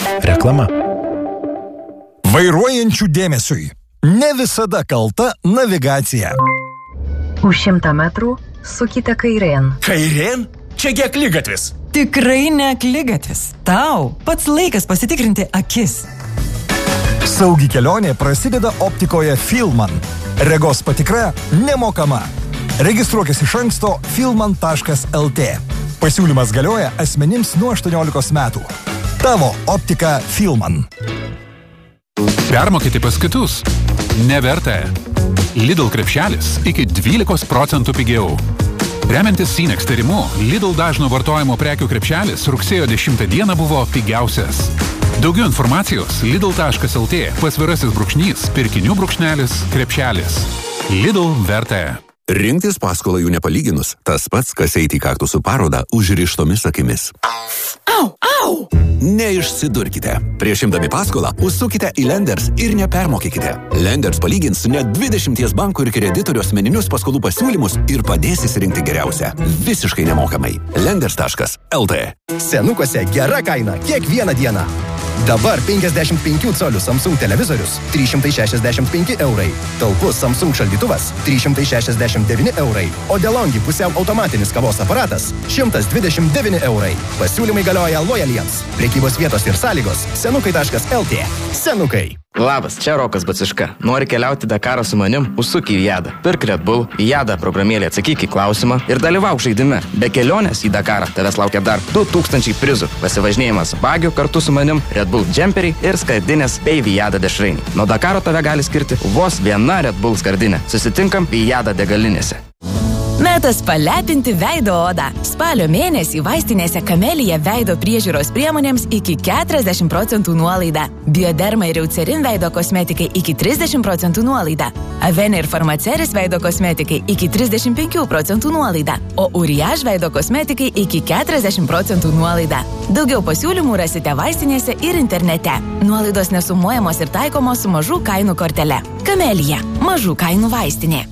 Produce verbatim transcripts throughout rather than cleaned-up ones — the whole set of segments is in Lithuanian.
Reklama. Vairuojančių dėmesiui. Ne visada kalta navigacija. Už šimtą metrų sukite kairėn. Kairėn? Čiagi akligatvis. Tikrai ne akligatvis. Tau pats laikas pasitikrinti akis. Saugi kelionė prasideda optikoje Filman. Regos patikra nemokama. Registruokis iš anksto filman taškas lt. Pasiūlymas galioja asmenims nuo aštuoniolikos metų. Tavo optika Filman. Permokyti pas kitus? Neverta. Lidl krepšelis iki dvylikos procentų pigiau. Remiantis Sinex tyrimu, Lidl dažno vartojimo prekių krepšelis rugsėjo dešimtą dieną buvo pigiausias. Daugiau informacijos lidl taškas lt pasvirasis brūkšnys, pirkinių brūkšnelis, krepšelis. Lidl verta. Rinktis paskolą jų nepalyginus, tas pats, kas eiti į kaktusų parodą užrištomis akimis. Au, au! Neišsidurkite. Prieš imdami paskolą, užsukite į Lenders ir nepermokykite. Lenders palygins net dvidešimties bankų ir kreditorių asmeninius paskolų pasiūlymus ir padės įsirinkti geriausią. Visiškai nemokamai. Lenders taškas lt. Senukuose gera kaina kiekvieną dieną. Dabar penkiasdešimt penkių colių Samsung televizorius trys šimtai šešiasdešimt penki eurai. Talpus Samsung šaldytuvas trys šimtai šešiasdešimt devyni eurai. O DeLonghi pusiau automatinis kavos aparatas šimtas dvidešimt devyni eurai. Pasiūlymai galioja lojaliems. Prekybos vietos ir sąlygos senukai taškas lt. Senukai. Labas, čia Rokas Baciška. Nori keliauti Dakarą su manim? Užsuk į Jadą. Pirk Red Bull, į Jadą programėlį atsakyk į klausimą ir dalyvauk žaidime. Be kelionės į Dakarą tavęs laukia dar du tūkstančiai prizų. Pasivažinėjimas bagių kartu su manim, Red Bull džemperiai ir skardinės bei Vijada dešrainiai. Nuo Dakaro tave gali skirti vos viena Red Bull skardinė. Susitinkam Vijada degalinėse. Metas palepinti veido odą. Spalio mėnesį vaistinėse Kamelija veido priežiūros priemonėms iki keturiasdešimt procentų nuolaida. Bioderma ir Eucerin veido kosmetikai iki trisdešimt procentų nuolaida. Avene ir Farmaceris veido kosmetikai iki trisdešimt penkių procentų nuolaida. O Uriage veido kosmetikai iki keturiasdešimt procentų nuolaida. Daugiau pasiūlymų rasite vaistinėse ir internete. Nuolaidos nesumuojamos ir taikomos su mažų kainų kortele. Kamelija. Mažų kainų vaistinė.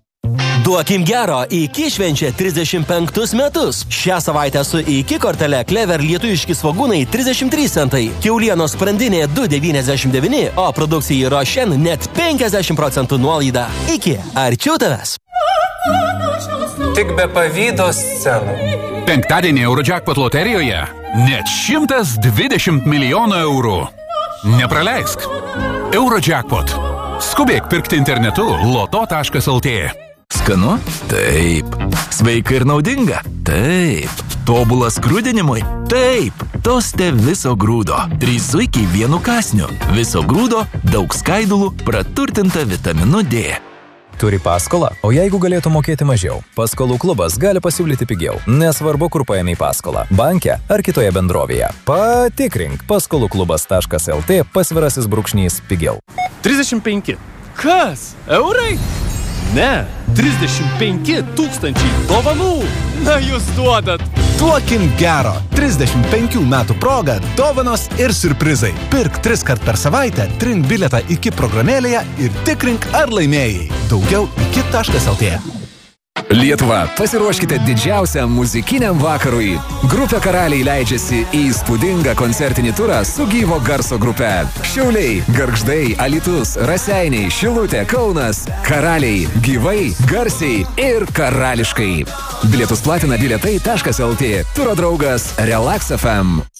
Duokim gero, iki švenčia trisdešimt penktus metus. Šią savaitę su iki kortele Clever lietuviški svogūnai trisdešimt trys centai, kiaulienos sprandinė du devyniasdešimt devyni, o produkcijai Rošen net penkiasdešimt procentų nuolaida. Iki, arčiau tavęs. Tik be pavydo scenų. Penktadienį Eurojackpot loterijoje net šimtas dvidešimt milijonų eurų. Nepraleisk. Eurojackpot. Skubėk pirkti internetu loto taškas lt. Skanu? Taip. Sveika ir naudinga? Taip. Tobulas grūdinimui? Taip. Toste viso grūdo. Trys zuikiai vienu kąsniu. Viso grūdo, daug skaidulų, praturtinta vitaminu D. Turi paskolą? O jeigu galėtų mokėti mažiau? Paskolų klubas gali pasiūlyti pigiau. Nesvarbu, kur paėmei paskolą. Banke ar kitoje bendrovėje. Patikrink paskolų klubas taškas lt pasvirasis brūkšnys pigiau. trisdešimt penki. Kas? Eurai? Ne, trisdešimt penki tūkstančiai dovanų. Na, jūs duodat. Duokim gero. trisdešimt penkių metų proga, dovanos ir siurprizai. Pirk tris kart per savaitę, trink bilietą iki programėlėje ir tikrink, ar laimėjai. Daugiau iki taškas lt. Lietuva, pasiruoškite didžiausiam muzikiniam vakarui. Grupė Karaliai leidžiasi į įspūdingą koncertinį turą su gyvo garso grupe. Šiauliai, Gargždai, Alytus, Raseiniai, Šilutė, Kaunas. Karaliai, gyvai, garsiai ir karališkai. Bilietus platina bilietai taškas lt. Turo draugas Relax F M.